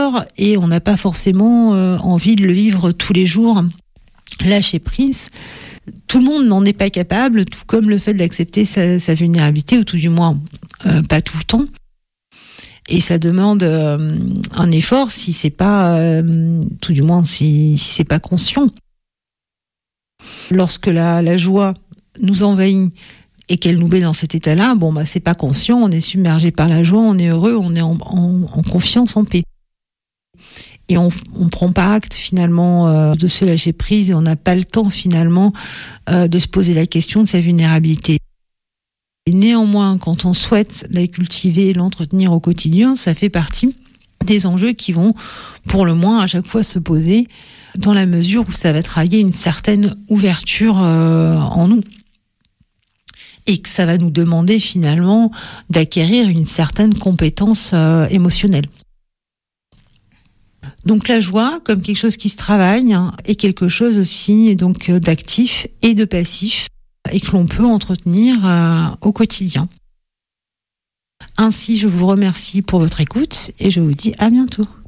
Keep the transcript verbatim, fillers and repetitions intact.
peur et on n'a pas forcément euh, envie de le vivre tous les jours. Lâcher prise, tout le monde n'en est pas capable, tout comme le fait d'accepter sa, sa vulnérabilité, ou tout du moins euh, pas tout le temps. Et ça demande euh, un effort si c'est pas, euh, tout du moins si, si c'est pas conscient. Lorsque la, la joie nous envahit et qu'elle nous met dans cet état-là, bon bah c'est pas conscient, on est submergé par la joie, on est heureux, on est en, en, en confiance, en paix. Et on ne prend pas acte finalement euh, de se lâcher prise et on n'a pas le temps finalement euh, de se poser la question de sa vulnérabilité. Et néanmoins, quand on souhaite la cultiver, l'entretenir au quotidien, ça fait partie des enjeux qui vont pour le moins à chaque fois se poser dans la mesure où ça va travailler une certaine ouverture euh, en nous. Et que ça va nous demander finalement d'acquérir une certaine compétence euh, émotionnelle. Donc la joie, comme quelque chose qui se travaille, hein, est quelque chose aussi donc d'actif et de passif et que l'on peut entretenir euh, au quotidien. Ainsi, je vous remercie pour votre écoute et je vous dis à bientôt.